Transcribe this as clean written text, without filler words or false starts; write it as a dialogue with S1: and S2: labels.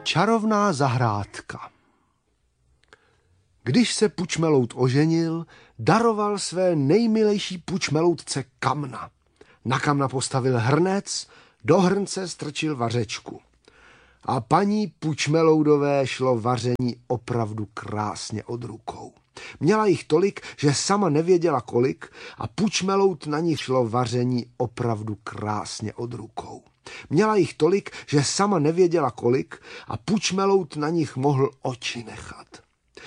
S1: Čarovná zahrádka. Když se pučmelout oženil, daroval své nejmilejší pučmeloutce kamna. Na kamna postavil hrnec, do hrnce strčil vařečku. A paní pučmeloudové šlo vaření opravdu krásně od rukou. Měla jich tolik, že sama nevěděla kolik, a pučmelout na nich šlo vaření opravdu krásně od rukou. Měla jich tolik, že sama nevěděla kolik, a pučmelout na nich mohl oči nechat.